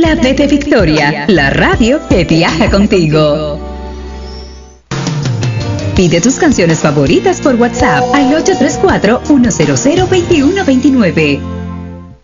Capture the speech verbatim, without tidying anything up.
La V de Victoria, la radio que viaja contigo. Pide tus canciones favoritas por WhatsApp al ocho tres cuatro, uno cero cero, dos uno dos nueve.